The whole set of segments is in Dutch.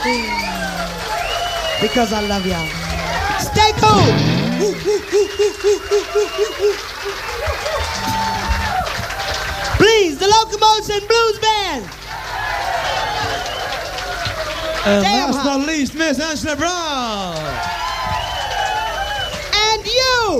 Because I love y'all. Stay cool. Please, the Locomotion Blues Band. And last but not least, Miss Angela Brown. And you.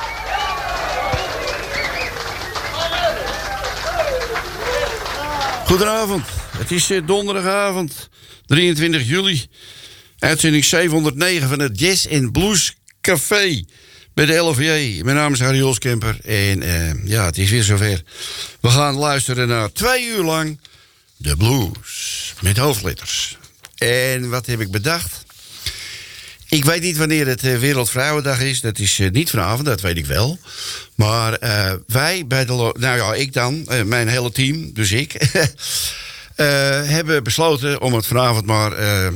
Goedenavond. Het is donderdagavond, 23 juli. Uitzending 709 van het Jazz and Blues Café bij de LVJ. Mijn naam is Harry Holskemper en ja, het is weer zover. We gaan luisteren naar 2 uur lang de blues met hoofdletters. En wat heb ik bedacht? Ik weet niet wanneer het Wereldvrouwendag is. Dat is niet vanavond, dat weet ik wel. Maar wij bij de... Nou ja, ik dan, mijn hele team, dus ik... hebben besloten om het vanavond maar...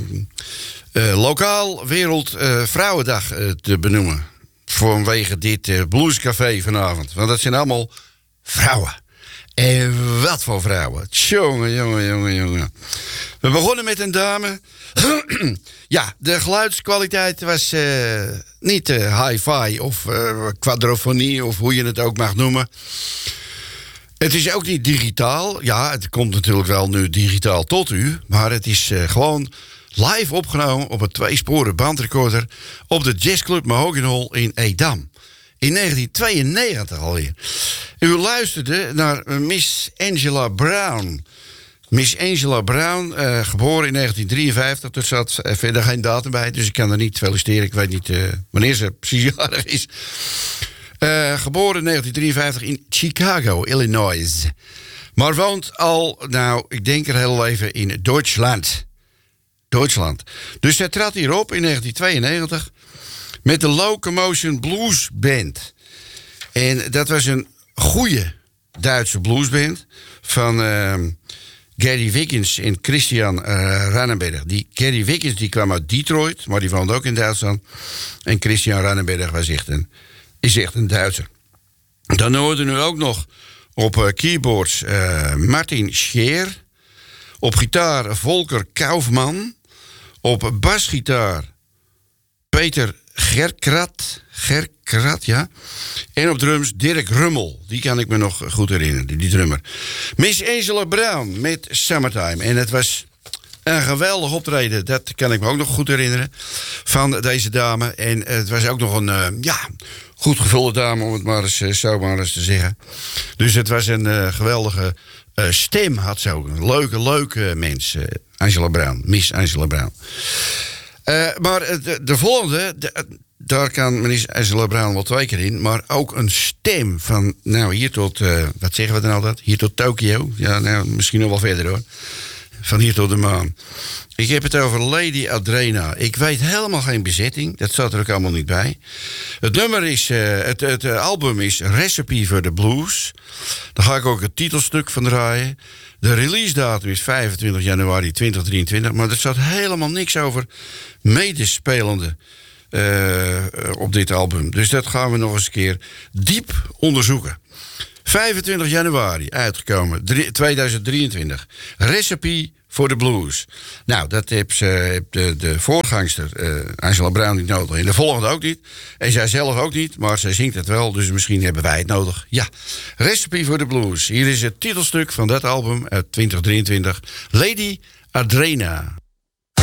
lokaal Wereldvrouwendag te benoemen. Vanwege dit bluescafé vanavond. Want dat zijn allemaal vrouwen. En wat voor vrouwen. Jongen. We begonnen met een dame. Ja, de geluidskwaliteit was niet hi-fi of quadrofonie of hoe je het ook mag noemen. Het is ook niet digitaal. Ja, het komt natuurlijk wel nu digitaal tot u. Maar het is gewoon live opgenomen op een 2-sporen bandrecorder op de Jazzclub Mahogany Hall in Edam. In 1992 alweer. U luisterde naar Miss Angela Brown. Miss Angela Brown, geboren in 1953. Er zat verder geen datum bij, dus ik kan haar niet feliciteren. Ik weet niet wanneer ze precies jarig is. Geboren in 1953 in Chicago, Illinois. Maar woont al, nou, ik denk er heel even in Duitsland. Dus zij trad hier op in 1992 met de Locomotion Blues Band. En dat was een goede Duitse bluesband van Gary Wiggins en Christian Rannenberg. Die Gary Wiggins die kwam uit Detroit, maar die woonde ook in Duitsland. En Christian Rannenberg is echt een Duitser. Dan hoorden we ook nog op keyboards Martin Scheer. Op gitaar Volker Kaufman. Op basgitaar Peter Gerkrat, ja. En op drums Dirk Rummel. Die kan ik me nog goed herinneren, die drummer. Miss Angela Brown met Summertime. En het was een geweldig optreden, dat kan ik me ook nog goed herinneren, van deze dame. En het was ook nog een, goed gevulde dame, om het maar eens te zeggen. Dus het was een geweldige stem, had ze ook. Een leuke mens, Angela Brown. Miss Angela Brown. Maar de volgende, daar kan meneer Angela Brown wel 2 keer in, maar ook een stem van, nou, hier tot, wat zeggen we dan altijd? Hier tot Tokio. Ja, nou, misschien nog wel verder hoor. Van hier tot de maan. Ik heb het over Lady Adrena. Ik weet helemaal geen bezetting. Dat staat er ook allemaal niet bij. Het nummer is, het album is Recipe for the Blues. Daar ga ik ook het titelstuk van draaien. De release datum is 25 januari 2023. Maar er staat helemaal niks over medespelende op dit album. Dus dat gaan we nog eens een keer diep onderzoeken. 25 januari, uitgekomen, 2023. Recipe for the Blues. Nou, dat heeft de voorgangster, Angela Brown, niet nodig. En de volgende ook niet. En zij zelf ook niet, maar zij zingt het wel. Dus misschien hebben wij het nodig. Ja, Recipe for the Blues. Hier is het titelstuk van dat album uit 2023. Lady Adrena.